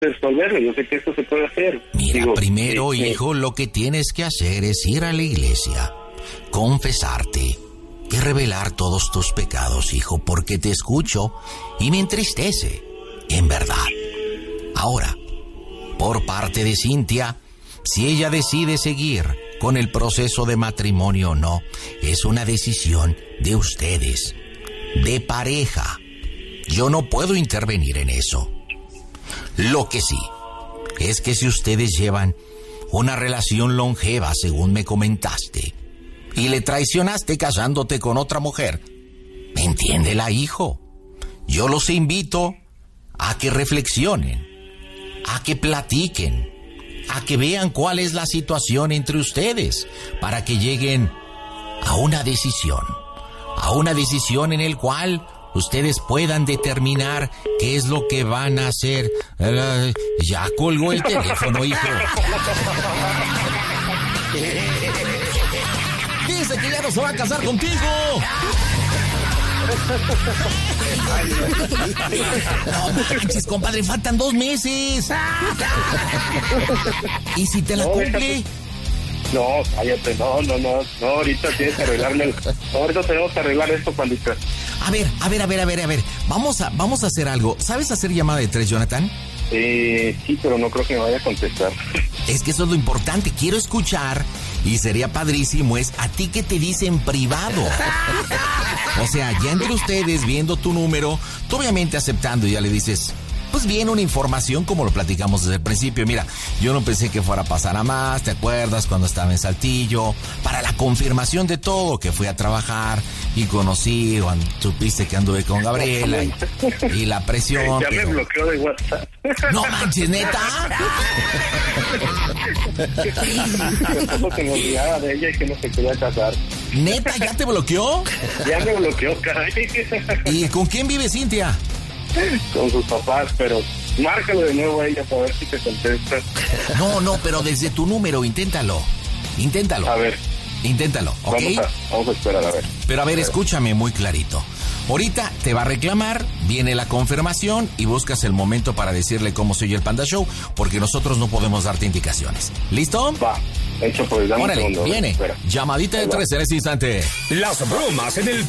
resolverlo. Yo sé que esto se puede hacer. Mira, primero, hijo, lo que tienes que hacer es ir a la iglesia, confesarte y revelar todos tus pecados, hijo, porque te escucho y me entristece, en verdad. Ahora, por parte de Cintia, si ella decide seguir con el proceso de matrimonio o no, es una decisión de ustedes, de pareja. Yo no puedo intervenir en eso. Lo que sí es que si ustedes llevan una relación longeva, según me comentaste, y le traicionaste casándote con otra mujer, entiéndela, hijo. Yo los invito a que reflexionen, a que platiquen, a que vean cuál es la situación entre ustedes, para que lleguen a una decisión en el cual ustedes puedan determinar qué es lo que van a hacer. Ya colgó el teléfono, hijo. Dice que ya no se va a casar contigo. No manches, compadre, faltan 2 meses. ¿Y si te la cumple? No, cállate, no, ahorita tienes que arreglarme. Ahorita tenemos que arreglar esto, pandita. A ver. Vamos a hacer algo. ¿Sabes hacer llamada de 3, Jonathan? Sí, pero no creo que me vaya a contestar. Es que eso es lo importante. Quiero escuchar, y sería padrísimo, es a ti que te dicen privado. O sea, ya entre ustedes, viendo tu número, tú obviamente aceptando, y ya le dices, pues bien, una información como lo platicamos desde el principio. Mira, yo no pensé que fuera a pasar a más, ¿te acuerdas? Cuando estaba en Saltillo, para la confirmación de todo, que fui a trabajar y conocí, cuando supiste que anduve con Gabriela y la presión. Ya pero... me bloqueó de WhatsApp. No manches, ¿neta? Que me olvidaba de ella y que no se quería casar. ¿Neta? ¿Ya te bloqueó? Ya me bloqueó, caray. ¿Y con quién vive Cintia? Con sus papás, pero márcalo de nuevo a ella para ver si te contesta. No, pero desde tu número, inténtalo. A ver. Inténtalo, ¿ok? Vamos a esperar, a ver. Pero a ver, escúchame muy clarito. Ahorita te va a reclamar, viene la confirmación y buscas el momento para decirle cómo se oye el Panda Show, porque nosotros no podemos darte indicaciones. ¿Listo? Va, hecho, pues dame un segundo. Viene. Espera. Llamadita de 3 en ese instante. Las bromas en el